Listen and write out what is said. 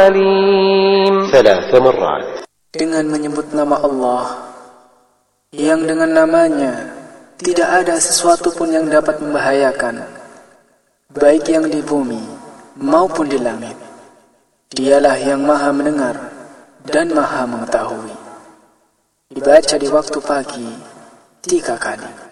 عليم 3 مرات. Dengan menyebut nama Allah, yang dengan namanya tidak ada sesuatu pun yang dapat membahayakan, baik yang di bumi maupun di langit. Dialah yang maha mendengar dan maha mengetahui. Dibaca di waktu pagi 3 kali.